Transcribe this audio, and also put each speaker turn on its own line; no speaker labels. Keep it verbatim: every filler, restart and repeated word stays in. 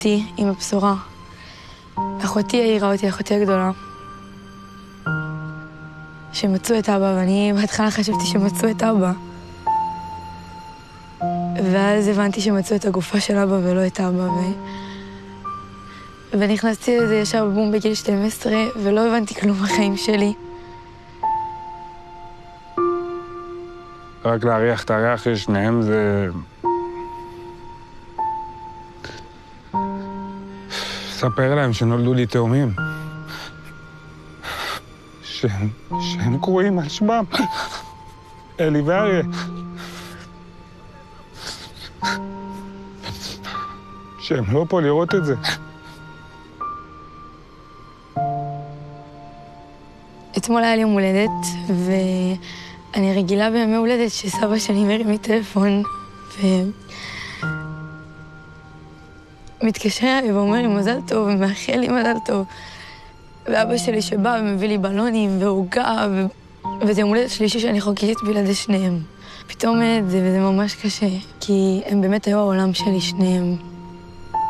אותי עם הבשורה. אחותי העירה אותי, אחותי הגדולה, שמצאו את אבא, ואני בהתחלה חשבתי שמצאו את אבא. ואז הבנתי שמצאו את הגופה של אבא ולא את אבא, ו... ונכנסתי לזה ישר בבום בגיל שתים עשרה, ולא הבנתי כלום בחיים שלי.
רק להריח את הריח של שניהם זה... ספר להם שנולדו לי תאומים. שהם, שהם קרואים על שמם. אלי ואריה. שהם לא פה לראות את זה.
אתמול היה לי יום הולדת, ואני רגילה בימי הולדת שסבא שלי מרים לי טלפון, ומתקשר אליי ואומר לי מזל טוב, ומאחל לי מזל טוב. ואבא שלי שבא ומביא לי בלונים ועוגה, ו... וזה יום הולדת שלישי שאני חוגגת בלעדי שניהם. פתאום את זה, וזה ממש קשה, כי הם באמת היו העולם שלי שניהם.